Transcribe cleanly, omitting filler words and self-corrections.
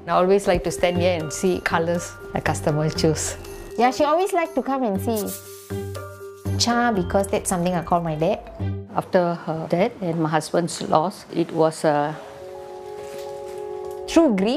I always like to stand here and see colours the customers choose. Yeah, she always like to come and see. Cha, because that's something I call my dad. After her death and my husband's loss, it was a Through grief.